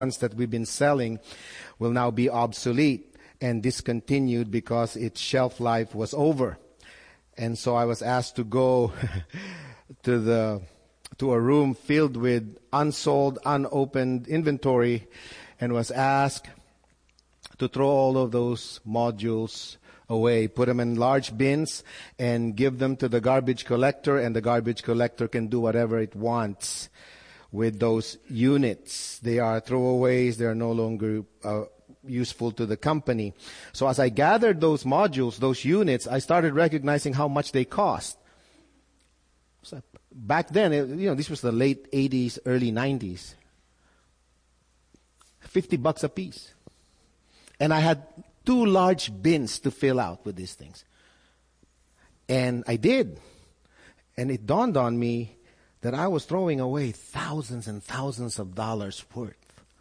that we've been selling will now be obsolete and discontinued because its shelf life was over. And so I was asked to go to a room filled with unsold, unopened inventory, and was asked to throw all of those modules away, put them in large bins, and give them to the garbage collector, and the garbage collector can do whatever it wants with those units. They are throwaways. They are no longer useful to the company. So as I gathered those modules, those units, I started recognizing how much they cost. So back then, this was the late 80s, early 90s. $50 a piece. And I had 2 large bins to fill out with these things. And I did. And it dawned on me that I was throwing away thousands and thousands of dollars worth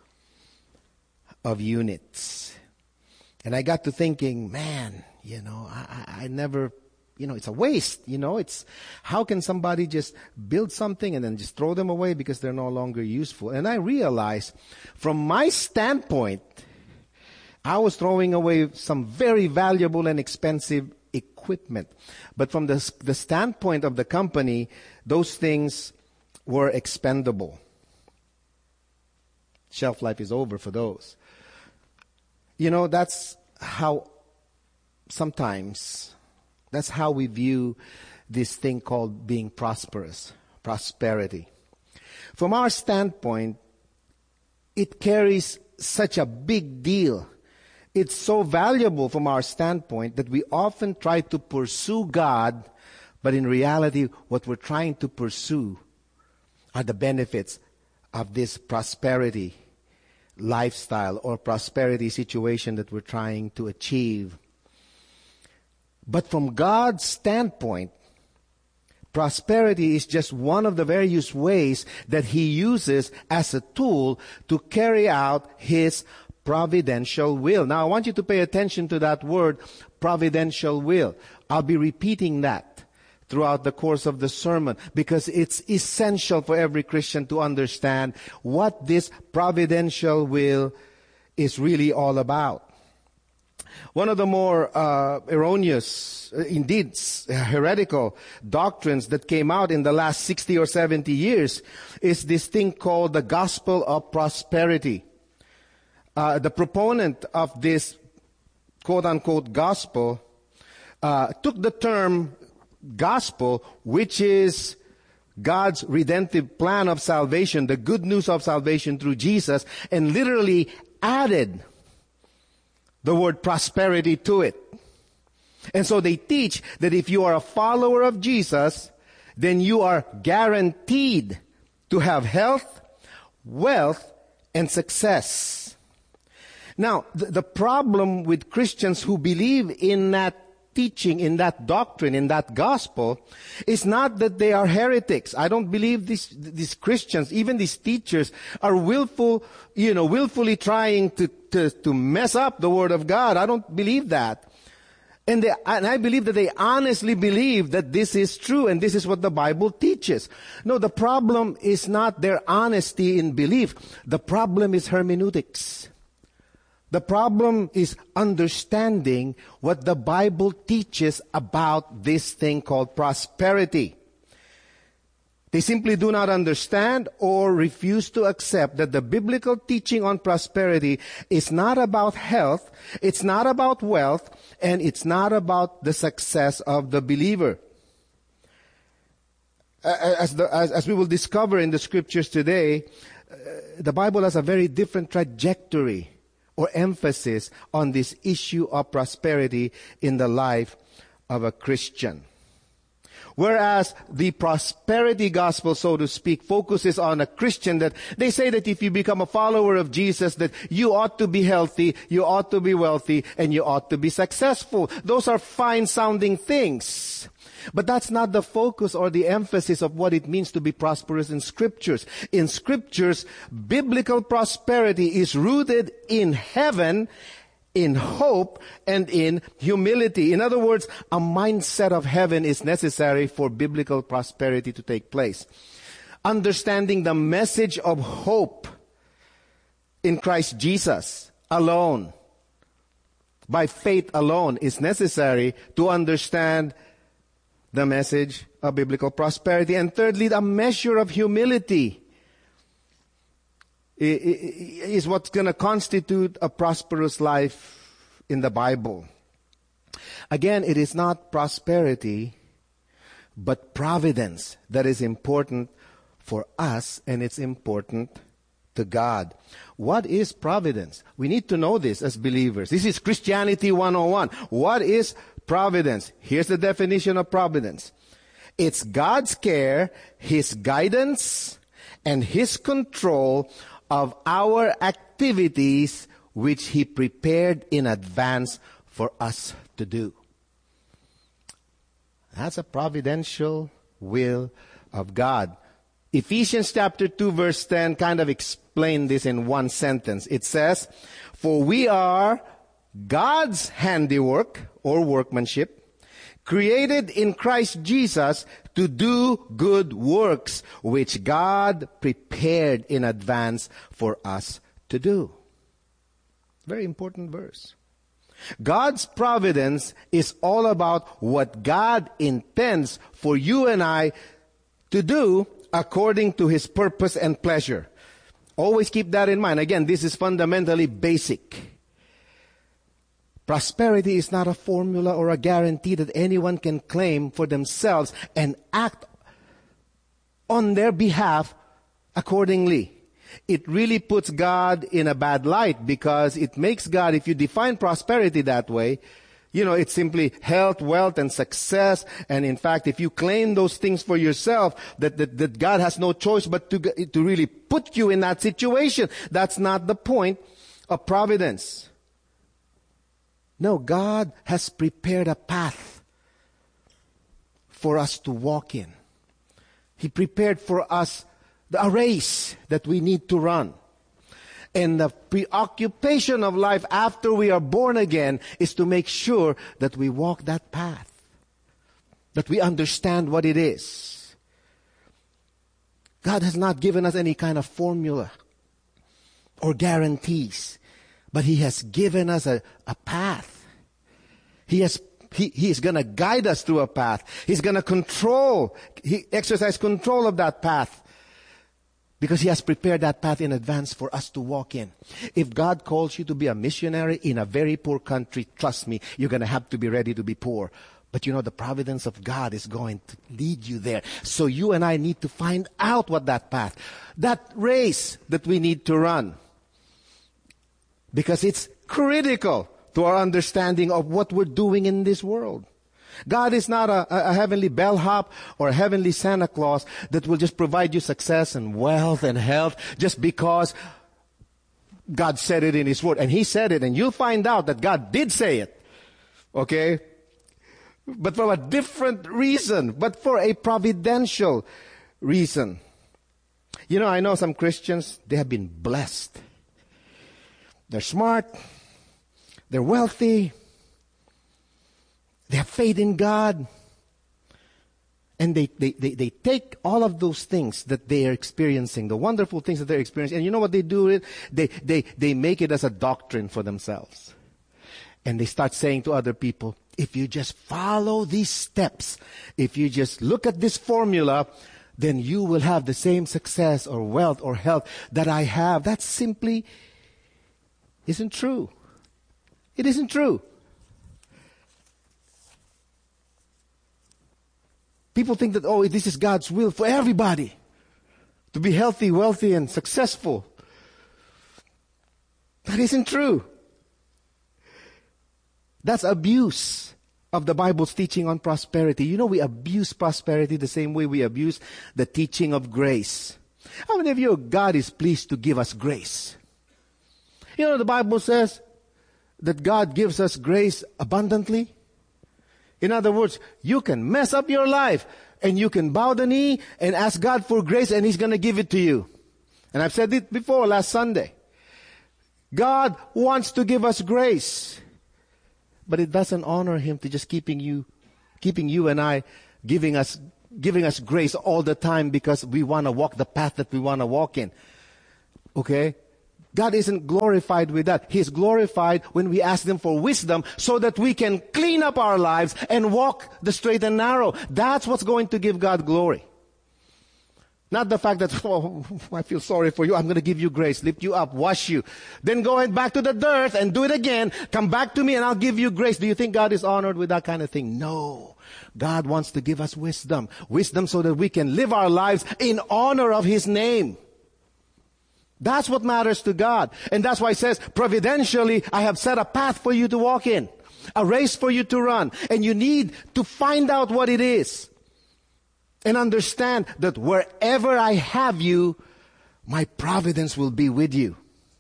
of units. And I got to thinking, man, I never, it's a waste, it's, how can somebody just build something and then just throw them away because they're no longer useful? And I realized, from my standpoint, I was throwing away some very valuable and expensive equipment. But from the standpoint of the company, those things were expendable. Shelf life is over for those. That's how we view this thing called being prosperous, prosperity. From our standpoint, it carries such a big deal. It's so valuable from our standpoint that we often try to pursue God, but in reality, what we're trying to pursue are the benefits of this prosperity lifestyle or prosperity situation that we're trying to achieve. But from God's standpoint, prosperity is just one of the various ways that He uses as a tool to carry out His providential will. Now, I want you to pay attention to that word, providential will. I'll be repeating that throughout the course of the sermon because it's essential for every Christian to understand what this providential will is really all about. One of the more erroneous, indeed heretical doctrines that came out in the last 60 or 70 years is this thing called the gospel of prosperity. The proponent of this quote-unquote gospel took the term gospel, which is God's redemptive plan of salvation, the good news of salvation through Jesus, and literally added the word prosperity to it. And so they teach that if you are a follower of Jesus, then you are guaranteed to have health, wealth, and success. Now, the problem with Christians who believe in that teaching, in that doctrine, in that gospel, is not that they are heretics. I don't believe these Christians, even these teachers, are willfully trying to mess up the Word of God. I don't believe that. And I believe that they honestly believe that this is true and this is what the Bible teaches. No, the problem is not their honesty in belief. The problem is hermeneutics. The problem is understanding what the Bible teaches about this thing called prosperity. They simply do not understand or refuse to accept that the biblical teaching on prosperity is not about health, it's not about wealth, and it's not about the success of the believer. As we will discover in the scriptures today, the Bible has a very different trajectory or emphasis on this issue of prosperity in the life of a Christian. Whereas the prosperity gospel, so to speak, focuses on a Christian that they say that if you become a follower of Jesus, that you ought to be healthy, you ought to be wealthy, and you ought to be successful. Those are fine sounding things. But that's not the focus or the emphasis of what it means to be prosperous in Scriptures. In Scriptures, biblical prosperity is rooted in heaven, in hope, and in humility. In other words, a mindset of heaven is necessary for biblical prosperity to take place. Understanding the message of hope in Christ Jesus alone, by faith alone, is necessary to understand the message of biblical prosperity. And thirdly, a measure of humility is what's going to constitute a prosperous life in the Bible. Again, it is not prosperity, but providence that is important for us, and it's important to God. What is providence? We need to know this as believers. This is Christianity 101. What is providence? Here's the definition of providence. It's God's care, His guidance, and His control of our activities which He prepared in advance for us to do. That's a providential will of God. Ephesians chapter 2 verse 10 kind of explain this in one sentence. It says, "For we are God's handiwork," or workmanship, "created in Christ Jesus to do good works, which God prepared in advance for us to do." Very important verse. God's providence is all about what God intends for you and I to do according to His purpose and pleasure. Always keep that in mind. Again, this is fundamentally basic. Prosperity is not a formula or a guarantee that anyone can claim for themselves and act on their behalf accordingly. It really puts God in a bad light, because it makes God, if you define prosperity that way, it's simply health, wealth, and success. And in fact, if you claim those things for yourself, that God has no choice but to really put you in that situation. That's not the point of providence. No, God has prepared a path for us to walk in. He prepared for us a race that we need to run. And the preoccupation of life after we are born again is to make sure that we walk that path, that we understand what it is. God has not given us any kind of formula or guarantees, but He has given us a path. He is going to guide us through a path. He's going to exercise control of that path, because He has prepared that path in advance for us to walk in. If God calls you to be a missionary in a very poor country, trust me, you're going to have to be ready to be poor. But the providence of God is going to lead you there. So you and I need to find out what that path, that race that we need to run. Because it's critical to our understanding of what we're doing in this world. God is not a heavenly bellhop or a heavenly Santa Claus that will just provide you success and wealth and health just because God said it in His Word. And He said it, and you'll find out that God did say it. Okay? But for a different reason, but for a providential reason. I know some Christians, they have been blessed. They're smart. They're wealthy. They have faith in God. And they take all of those things that they are experiencing, the wonderful things that they're experiencing, and you know what they do? They make it as a doctrine for themselves. And they start saying to other people, if you just follow these steps, if you just look at this formula, then you will have the same success or wealth or health that I have. That simply isn't true. It isn't true. People think that, this is God's will for everybody to be healthy, wealthy, and successful. That isn't true. That's abuse of the Bible's teaching on prosperity. We abuse prosperity the same way we abuse the teaching of grace. How many of you, God is pleased to give us grace? The Bible says that God gives us grace abundantly. In other words, you can mess up your life and you can bow the knee and ask God for grace, and He's going to give it to you. And I've said it before last Sunday. God wants to give us grace. But it doesn't honor Him to just keeping you and I, giving us grace all the time because we want to walk the path that we want to walk in. Okay? God isn't glorified with that. He's glorified when we ask Him for wisdom so that we can clean up our lives and walk the straight and narrow. That's what's going to give God glory. Not the fact that, oh, I feel sorry for you. I'm going to give you grace, lift you up, wash you. Then go back to the dirt and do it again. Come back to me and I'll give you grace. Do you think God is honored with that kind of thing? No. God wants to give us wisdom. Wisdom so that we can live our lives in honor of His name. That's what matters to God. And that's why He says, providentially, I have set a path for you to walk in. A race for you to run. And you need to find out what it is. And understand that wherever I have you, my providence will be with you.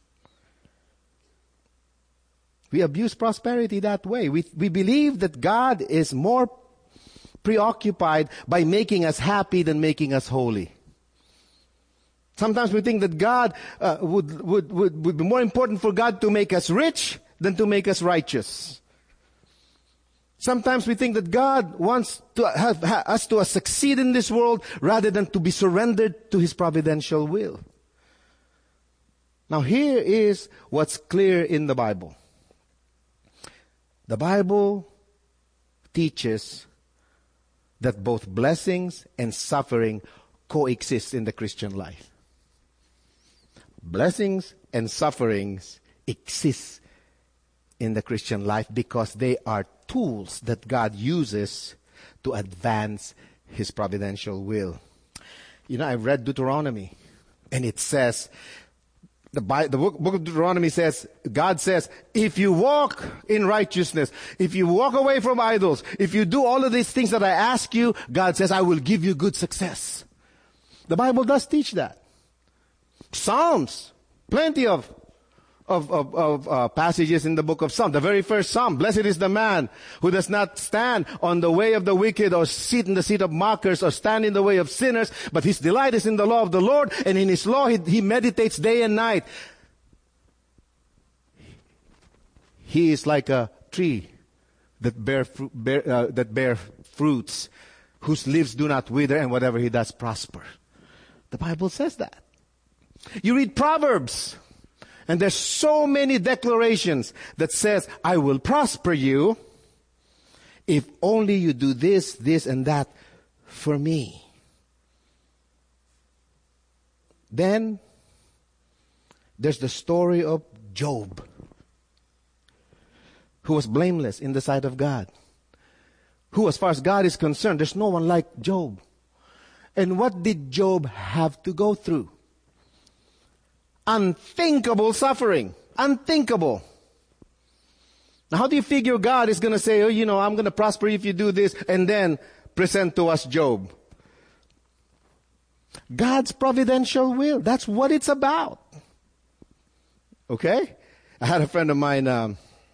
We abuse prosperity that way. We believe that God is more preoccupied by making us happy than making us holy. Sometimes we think that God would be more important for God to make us rich than to make us righteous. Sometimes we think that God wants to have us to succeed in this world rather than to be surrendered to His providential will. Now here is what's clear in the Bible. The Bible teaches that both blessings and suffering coexist in the Christian life. Blessings and sufferings exist in the Christian life because they are tools that God uses to advance His providential will. You know, I've read Deuteronomy, and it says, the book of Deuteronomy says, God says, if you walk in righteousness, if you walk away from idols, if you do all of these things that I ask you, God says, I will give you good success. The Bible does teach that. Psalms, plenty of passages in the book of Psalms. The very first Psalm, blessed is the man who does not stand on the way of the wicked or sit in the seat of mockers or stand in the way of sinners, but his delight is in the law of the Lord, and in His law he meditates day and night. He is like a tree that bear fruits, whose leaves do not wither, and whatever he does prosper. The Bible says that. You read Proverbs, and there's so many declarations that says, I will prosper you if only you do this, this, and that for me. Then there's the story of Job, who was blameless in the sight of God. Who, as far as God is concerned, there's no one like Job. And what did Job have to go through? Unthinkable suffering. Unthinkable. Now, how do you figure God is going to say, oh, you know, I'm going to prosper if you do this, and then present to us Job? God's providential will. That's what it's about. Okay? I had a friend of mine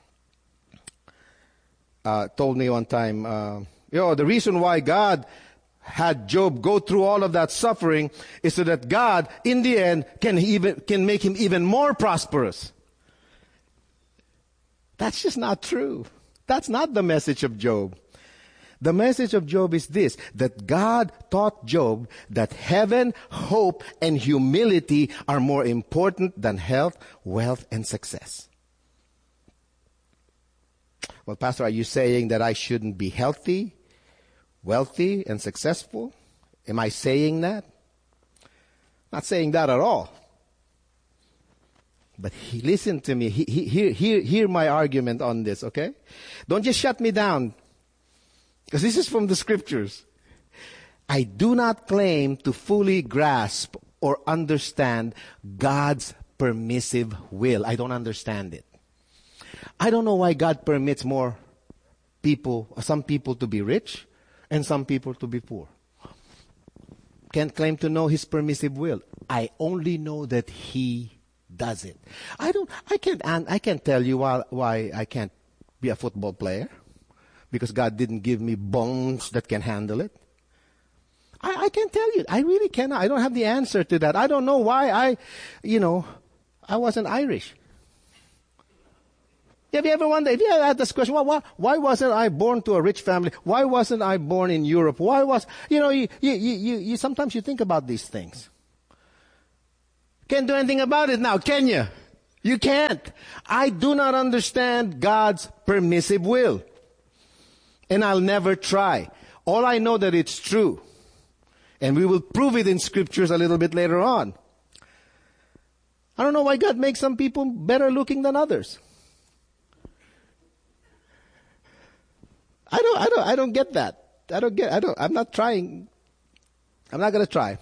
told me one time, the reason why God had Job go through all of that suffering is so that God, in the end, can make him even more prosperous. That's just not true. That's not the message of Job. The message of Job is this, that God taught Job that heaven, hope, and humility are more important than health, wealth, and success. Well, Pastor, are you saying that I shouldn't be healthy, wealthy, and successful? Am I saying that? Not saying that at all. But listen to me. Hear my argument on this, okay? Don't just shut me down. Because this is from the scriptures. I do not claim to fully grasp or understand God's permissive will. I don't understand it. I don't know why God permits some people to be rich and some people to be poor. Can't claim to know His permissive will. I only know that He does it. I can't tell you why I can't be a football player. Because God didn't give me bones that can handle it. I can't tell you. I really cannot. I don't have the answer to that. I don't know why I wasn't Irish. Have you ever wondered, if you had this question, why wasn't I born to a rich family? Why wasn't I born in Europe? Sometimes you think about these things. Can't do anything about it now, can you? You can't. I do not understand God's permissive will. And I'll never try. All I know that it's true. And we will prove it in scriptures a little bit later on. I don't know why God makes some people better looking than others. I don't get that. I'm not trying. I'm not going to try.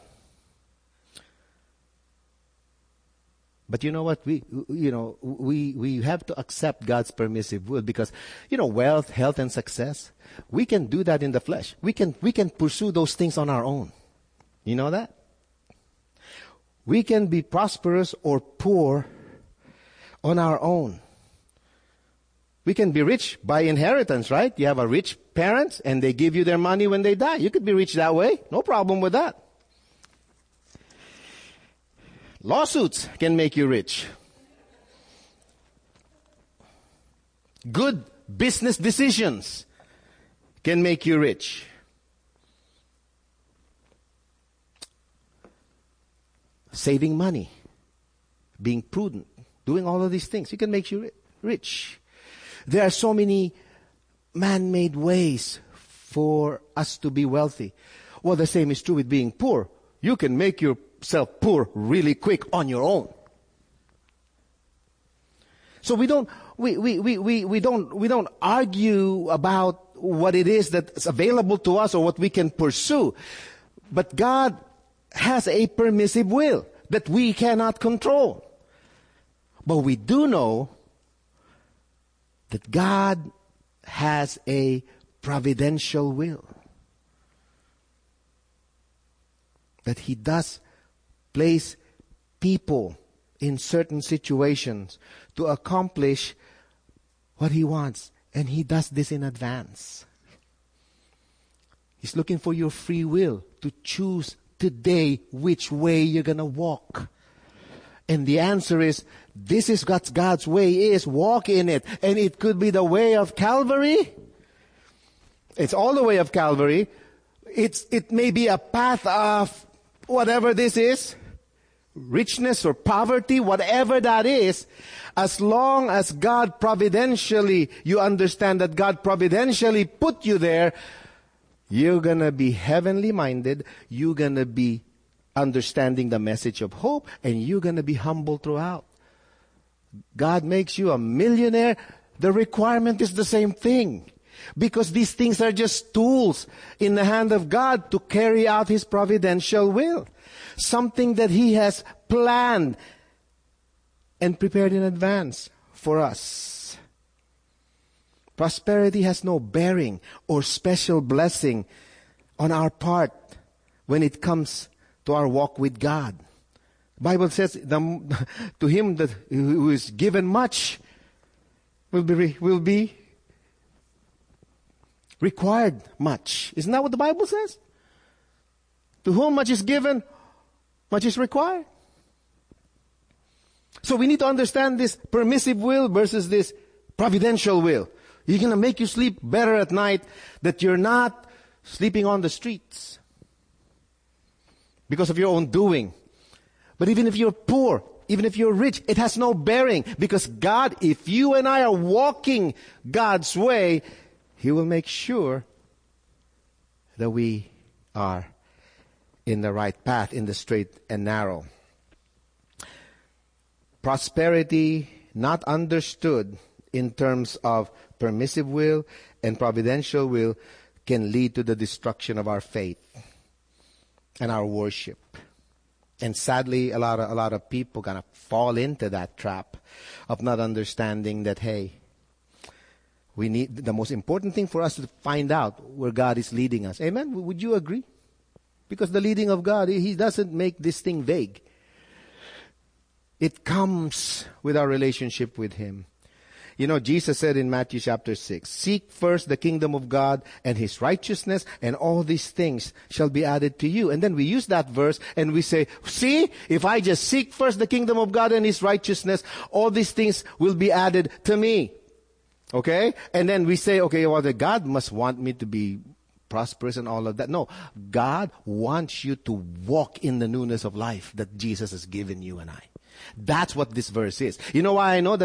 But you know what? We have to accept God's permissive will because, wealth, health, and success, we can do that in the flesh. We can pursue those things on our own. You know that? We can be prosperous or poor on our own. We can be rich by inheritance, right? You have a rich parents and they give you their money when they die. You could be rich that way. No problem with that. Lawsuits can make you rich. Good business decisions can make you rich. Saving money, being prudent, doing all of these things, you can make you rich. There are so many man-made ways for us to be wealthy. Well, the same is true with being poor. You can make yourself poor really quick on your own. So we don't argue about what it is that's available to us or what we can pursue. But God has a permissive will that we cannot control. But we do know that God has a providential will. That He does place people in certain situations to accomplish what He wants. And He does this in advance. He's looking for your free will to choose today which way you're going to walk. And the answer is, this is what God's way is. Walk in it. And it could be the way of Calvary. It's all the way of Calvary. It may be a path of whatever this is. Richness or poverty, whatever that is. As long as God providentially, you understand that God providentially put you there, you're going to be heavenly minded. You're going to be understanding the message of hope. And you're going to be humble throughout. God makes you a millionaire. The requirement is the same thing. Because these things are just tools in the hand of God to carry out His providential will. Something that He has planned and prepared in advance for us. Prosperity has no bearing or special blessing on our part when it comes to our walk with God. The Bible says, to him who is given much will be required much. Isn't that what the Bible says? To whom much is given, much is required. So we need to understand this permissive will versus this providential will. You're going to make you sleep better at night that you're not sleeping on the streets because of your own doing. But even if you're poor, even if you're rich, it has no bearing because God, if you and I are walking God's way, He will make sure that we are in the right path, in the straight and narrow. Prosperity not understood in terms of permissive will and providential will can lead to the destruction of our faith and our worship. And sadly, a lot of people gonna fall into that trap of not understanding that, hey, we need the most important thing for us to find out where God is leading us. Amen? Would you agree? Because the leading of God, He doesn't make this thing vague. It comes with our relationship with Him. You know, Jesus said in Matthew chapter 6, seek first the kingdom of God and His righteousness, and all these things shall be added to you. And then we use that verse and we say, see, if I just seek first the kingdom of God and His righteousness, all these things will be added to me. Okay? And then we say, okay, well, God must want me to be prosperous and all of that. No, God wants you to walk in the newness of life that Jesus has given you and I. That's what this verse is. You know why I know that